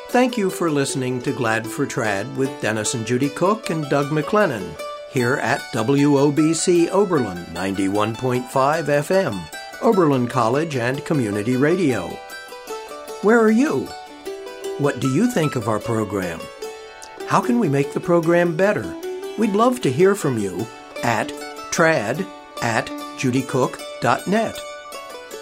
Thank you for listening to Glad for Trad with Dennis and Judy Cook and Doug McLennan here at WOBC Oberlin 91.5 FM, Oberlin College and Community Radio. Where are you? What do you think of our program? How can we make the program better? We'd love to hear from you at trad@judycook.net.